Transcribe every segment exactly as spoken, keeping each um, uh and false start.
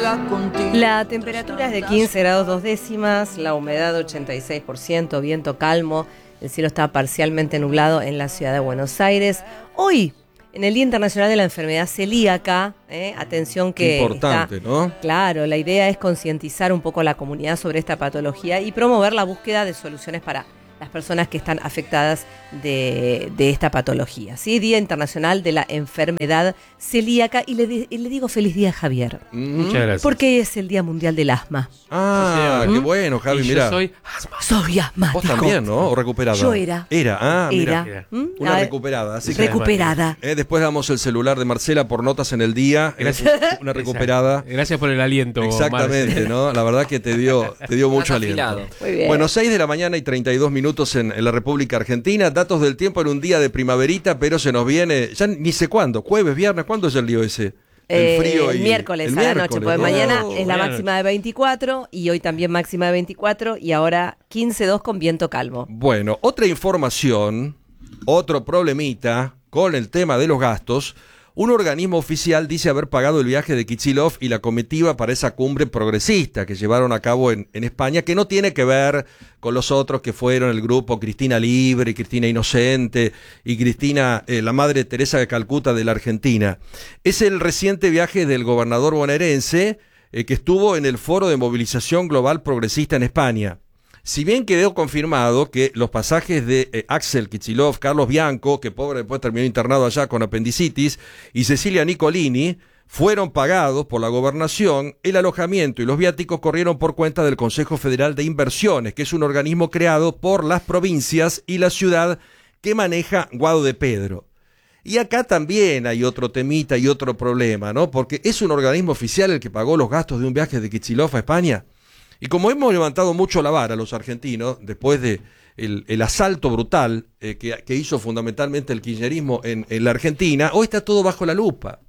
La temperatura es de quince grados dos décimas, la humedad ochenta y seis por ciento, viento calmo, el cielo está parcialmente nublado en la ciudad de Buenos Aires. Hoy, en el Día Internacional de la Enfermedad Celíaca, eh, atención que importante, está, ¿no? Claro, la idea es concientizar un poco a la comunidad sobre esta patología y promover la búsqueda de soluciones para las personas que están afectadas de, de esta patología. ¿Sí? Día Internacional de la Enfermedad Celíaca. Y le, y le digo feliz día, Javier. Mm. Muchas gracias. Porque es el Día Mundial del Asma. Ah, Sí, qué ¿Mm? bueno, Javi, Y mira. yo soy Soy asmático. Vos también, ¿no? ¿O recuperada? Yo era. Era, ah, Era. mira. ¿Mm? Una A ver, recuperada. Así que, recuperada. eh, después damos el celular de Marcela por notas en el día. Gracias. Eh, una recuperada. Gracias por el aliento. Exactamente, Marce. ¿no? La verdad que te dio, te dio mucho Más aliento. afilado. Muy bien. Bueno, seis de la mañana y treinta y dos minutos en, en la República Argentina. Datos del tiempo en un día de primaverita, pero se nos viene, ya ni sé cuándo, jueves, viernes, ¿cuándo es el lío ese? Eh, El frío el y miércoles el a la miércoles, noche, pues ¿no? mañana Oh, es la bueno. máxima de veinticuatro y hoy también máxima de veinticuatro y ahora quince dos con viento calmo. Bueno, otra información, otro problemita con el tema de los gastos. Un organismo oficial dice haber pagado el viaje de Kicillof y la comitiva para esa cumbre progresista que llevaron a cabo en, en España, que no tiene que ver con los otros que fueron el grupo Cristina Libre, Cristina Inocente y Cristina, eh, la Madre Teresa de Calcuta de la Argentina. Es el reciente viaje del gobernador bonaerense eh, que estuvo en el Foro de Movilización Global Progresista en España. Si bien quedó confirmado que los pasajes de eh, Axel Kicillof, Carlos Bianco, que pobre después terminó internado allá con apendicitis, y Cecilia Nicolini, fueron pagados por la gobernación, el alojamiento y los viáticos corrieron por cuenta del Consejo Federal de Inversiones, que es un organismo creado por las provincias y la ciudad que maneja Guado de Pedro. Y acá también hay otro temita y otro problema, ¿no? Porque es un organismo oficial el que pagó los gastos de un viaje de Kicillof a España. Y como hemos levantado mucho la vara los argentinos, después de el, el asalto brutal eh, que, que hizo fundamentalmente el kirchnerismo en, en la Argentina, hoy está todo bajo la lupa.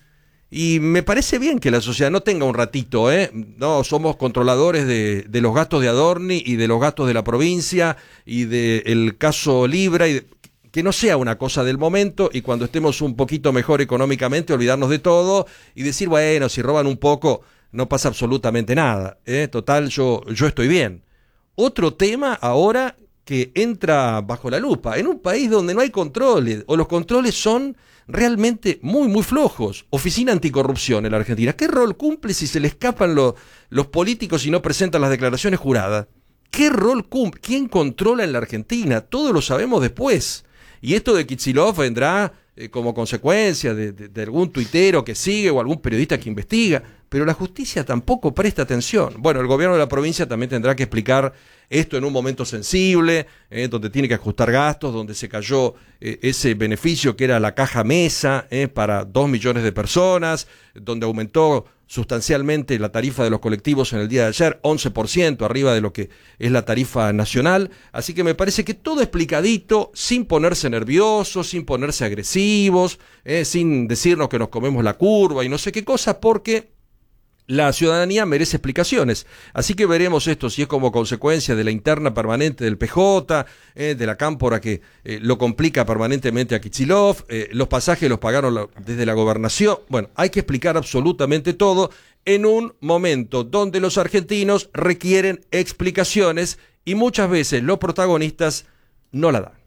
Y me parece bien que la sociedad no tenga un ratito, ¿eh? No, somos controladores de, de los gastos de Adorni y de los gastos de la provincia y del caso Libra, y de, que no sea una cosa del momento y cuando estemos un poquito mejor económicamente olvidarnos de todo y decir, bueno, si roban un poco no pasa absolutamente nada, ¿eh? Total, yo, yo estoy bien. Otro tema ahora que entra bajo la lupa, en un país donde no hay controles, o los controles son realmente muy, muy flojos. Oficina Anticorrupción en la Argentina, ¿qué rol cumple si se le escapan lo, los políticos y no presentan las declaraciones juradas? ¿Qué rol cumple? ¿Quién controla en la Argentina? Todo lo sabemos después. Y esto de Kicillof vendrá eh, como consecuencia de, de, de algún tuitero que sigue o algún periodista que investiga, pero la justicia tampoco presta atención. Bueno, el gobierno de la provincia también tendrá que explicar esto en un momento sensible, eh, donde tiene que ajustar gastos, donde se cayó eh, ese beneficio que era la caja mesa eh, para dos millones de personas, donde aumentó sustancialmente la tarifa de los colectivos en el día de ayer, once por ciento arriba de lo que es la tarifa nacional. Así que me parece que todo explicadito, sin ponerse nerviosos, sin ponerse agresivos, eh, sin decirnos que nos comemos la curva y no sé qué cosa, porque la ciudadanía merece explicaciones. Así que veremos esto, si es como consecuencia de la interna permanente del P J, eh, de la cámpora que eh, lo complica permanentemente a Kicillof, eh, los pasajes los pagaron la, desde la gobernación. Bueno, hay que explicar absolutamente todo en un momento donde los argentinos requieren explicaciones y muchas veces los protagonistas no la dan.